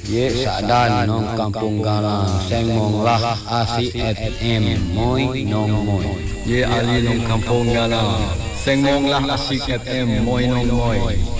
Ye sadan nong kampung galang sengmong lah ACFM moy nong moy. Ye ali nong kampung galang sengmong lah ACFM moy nong moy.